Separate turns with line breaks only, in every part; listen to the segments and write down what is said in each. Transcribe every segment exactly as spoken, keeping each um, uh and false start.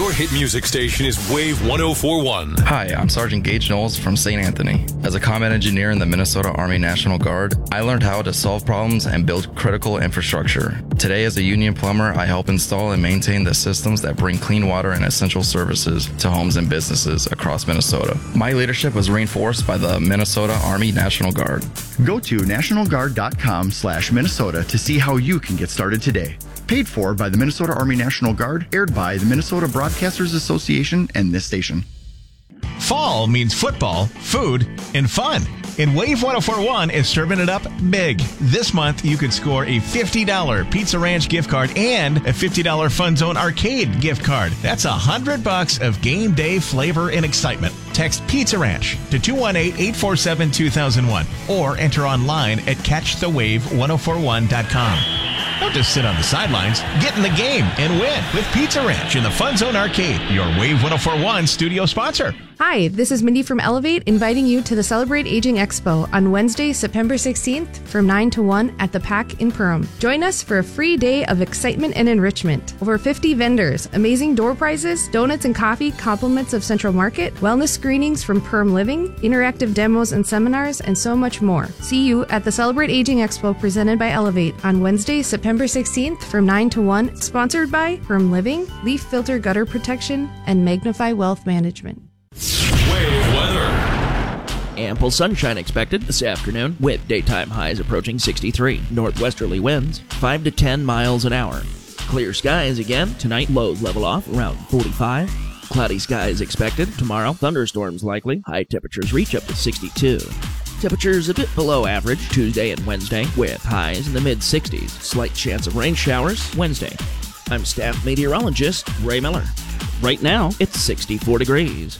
Your hit music station is Wave one oh four point one.
Hi, I'm Sergeant Gage Knowles from Saint Anthony. As a combat engineer in the Minnesota Army National Guard, I learned how to solve problems and build critical infrastructure. Today, as a union plumber, I help install and maintain the systems that bring clean water and essential services to homes and businesses across Minnesota. My leadership was reinforced by the Minnesota Army National Guard.
Go to national guard dot com slash Minnesota to see how you can get started today. Paid for by the Minnesota Army National Guard, aired by the Minnesota Broadcasters Association and this station.
Fall means football, food, and fun. And Wave one oh four point one is serving it up big. This month, you could score a fifty dollars Pizza Ranch gift card and a fifty dollars Fun Zone Arcade gift card. That's one hundred bucks of game day flavor and excitement. Text Pizza Ranch to two one eight, eight four seven, two thousand one or enter online at catch the wave one oh four one dot com. Don't just sit on the sidelines. Get in the game and win with Pizza Ranch in the Fun Zone Arcade, your Wave one oh four point one studio sponsor.
Hi, this is Mindy from Elevate, inviting you to the Celebrate Aging Expo on Wednesday, September sixteenth from nine to one at the Pack in Perham. Join us for a free day of excitement and enrichment. Over fifty vendors, amazing door prizes, donuts and coffee, compliments of Central Market, wellness screenings from Perham Living, interactive demos and seminars, and so much more. See you at the Celebrate Aging Expo presented by Elevate on Wednesday, September sixteenth from nine to one, sponsored by Perham Living, Leaf Filter Gutter Protection, and Magnify Wealth Management.
Wave weather.
Ample sunshine expected this afternoon with daytime highs approaching sixty-three. Northwesterly winds five to ten miles an hour. Clear skies again. Tonight lows level off around forty-five. Cloudy skies expected. Tomorrow thunderstorms likely. High temperatures reach up to sixty-two. Temperatures a bit below average Tuesday and Wednesday with highs in the mid sixties. Slight chance of rain showers Wednesday. I'm staff meteorologist Ray Miller. Right now it's sixty-four degrees.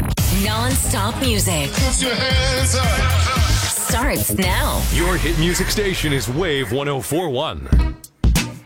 Non-stop music.
Put your hands up.
Starts now.
Your hit music station is Wave one oh four point one.